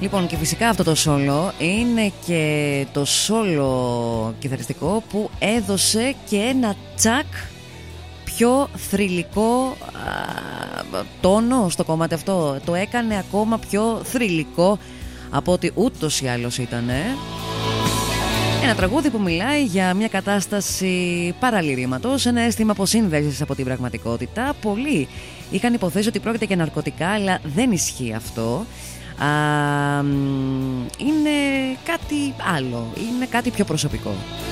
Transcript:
Λοιπόν, και φυσικά αυτό το σόλο είναι και το σόλο κιθαριστικό που έδωσε και ένα τσακ πιο θρυλικό τόνο στο κομμάτι αυτό. Το έκανε ακόμα πιο θρυλικό από ότι ούτως ή άλλως ήτανε. Ένα τραγούδι που μιλάει για μια κατάσταση παραλυρήματος, ένα αίσθημα αποσύνδεσης από την πραγματικότητα. Πολλοί είχαν υποθέσει ότι πρόκειται για ναρκωτικά, αλλά δεν ισχύει αυτό. Είναι κάτι άλλο, είναι κάτι πιο προσωπικό.